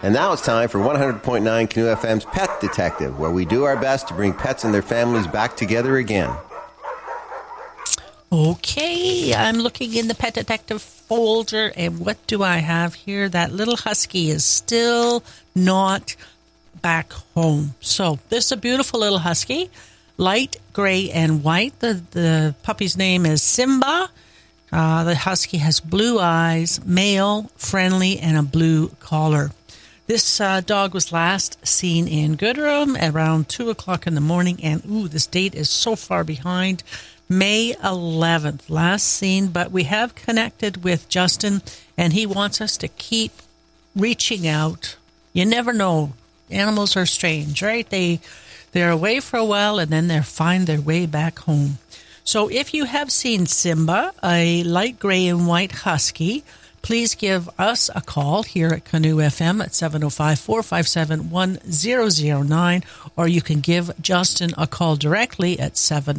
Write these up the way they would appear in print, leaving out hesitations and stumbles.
And now it's time for 100.9 Canoe FM's Pet Detective, where we do our best to bring pets and their families back together again. Okay, I'm looking in the Pet Detective folder, and what do I have here? That little husky is still not back home. So this is a beautiful little husky, light gray and white. The puppy's name is Simba. The husky has blue eyes, male, friendly, and a blue collar. This dog was last seen in Goodrum around 2 o'clock in the morning, and this date is so far behind. May 11th, last seen, but we have connected with Justin, and he wants us to keep reaching out. You never know. Animals are strange, right? They're away for a while, and then they find their way back home. So if you have seen Simba, a light gray and white husky, please give us a call here at Canoe FM at 705-457-1009, or you can give Justin a call directly at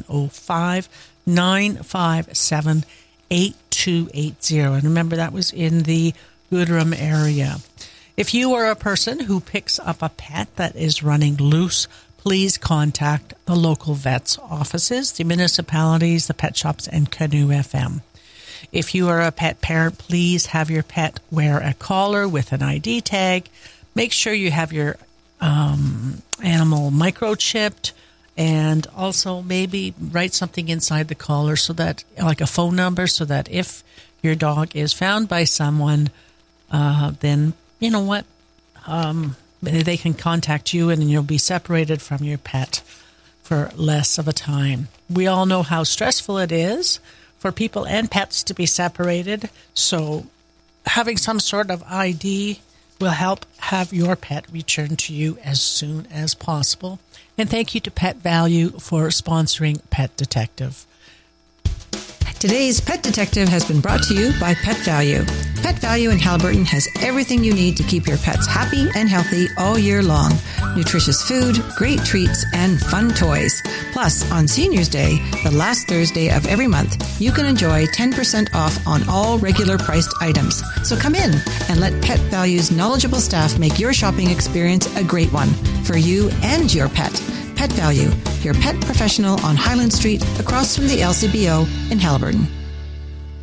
705-957-8280. And remember, that was in the Goodrum area. If you are a person who picks up a pet that is running loose, please contact the local vets' offices, the municipalities, the pet shops, and Canoe FM. If you are a pet parent, please have your pet wear a collar with an ID tag. Make sure you have your animal microchipped, and also maybe write something inside the collar so that, like a phone number, so that if your dog is found by someone, then you know what, they can contact you, and you'll be separated from your pet for less of a time. We all know how stressful it is for people and pets to be separated, so having some sort of ID will help have your pet returned to you as soon as possible. And thank you to Pet Value for sponsoring Pet Detective. Today's Pet Detective has been brought to you by Pet Value. Pet Value in Haliburton has everything you need to keep your pets happy and healthy all year long. Nutritious food, great treats, and fun toys. Plus, on Seniors Day, the last Thursday of every month, you can enjoy 10% off on all regular priced items. So come in and let Pet Value's knowledgeable staff make your shopping experience a great one for you and your pet. Pet Value, your pet professional on Highland Street across from the LCBO in Haliburton.